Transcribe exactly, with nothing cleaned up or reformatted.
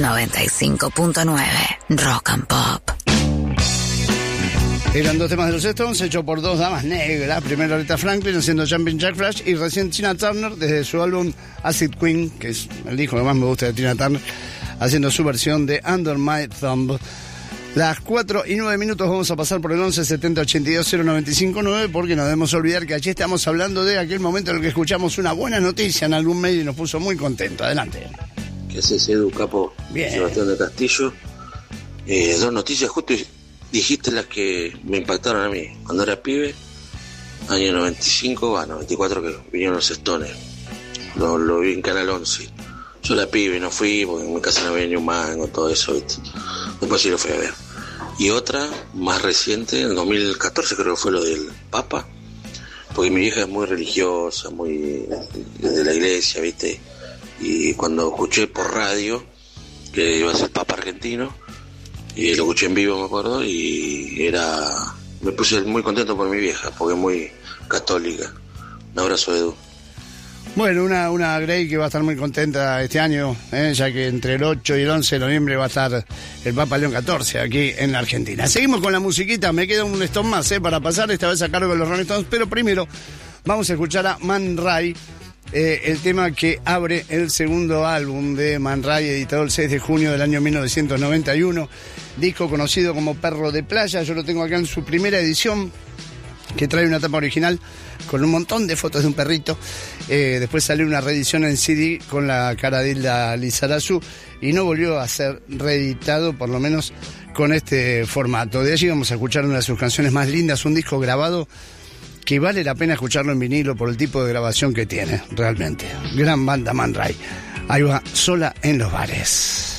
noventa y cinco punto nueve Rock and Pop. Eran dos temas de los Stones, hechos por dos damas negras. Primero Aretha Franklin haciendo Jumping Jack Flash, y recién Tina Turner desde su álbum Acid Queen, que es el disco que más me gusta de Tina Turner, haciendo su versión de Under My Thumb. Las cuatro y nueve minutos vamos a pasar por el once setenta ochenta y dos cero noventa y cinco nueve, porque no debemos olvidar que allí estamos hablando de aquel momento en el que escuchamos una buena noticia en algún medio y nos puso muy contentos. Adelante. ¿Qué haces, Edu, capo? Bien. Sebastián de Castillo. Eh, dos noticias, justo dijiste las que me impactaron a mí. Cuando era pibe, año noventa y cinco, a noventa y cuatro, que vinieron los Stones. Lo, lo vi en Canal once. Yo era pibe, no fui, porque en mi casa no había ni un mango, todo eso, ¿viste? Después sí lo fui a ver. Y otra, más reciente, en dos mil catorce creo que fue lo del Papa, porque mi vieja es muy religiosa, muy de la iglesia, ¿viste? Y cuando escuché por radio que iba a ser Papa argentino, y lo escuché en vivo, me acuerdo, y era... me puse muy contento por mi vieja, porque es muy católica. Un abrazo, Edu. Bueno, una, una Grey que va a estar muy contenta este año, ¿eh? Ya que entre el ocho y el once de noviembre va a estar el Papa León catorce aquí en la Argentina. Seguimos con la musiquita, me queda un Stone más, ¿eh? Para pasar, esta vez a cargo de los Rolling Stones, pero primero vamos a escuchar a Man Ray, eh, el tema que abre el segundo álbum de Man Ray, editado el seis de junio del año mil novecientos noventa y uno, disco conocido como Perro de Playa. Yo lo tengo acá en su primera edición, que trae una tapa original con un montón de fotos de un perrito. Eh, después salió una reedición en C D con la cara de Hilda Lizarazu y no volvió a ser reeditado, por lo menos con este formato. De allí vamos a escuchar una de sus canciones más lindas, un disco grabado que vale la pena escucharlo en vinilo por el tipo de grabación que tiene, realmente. Gran banda Man Ray. Ahí va, Sola en los bares.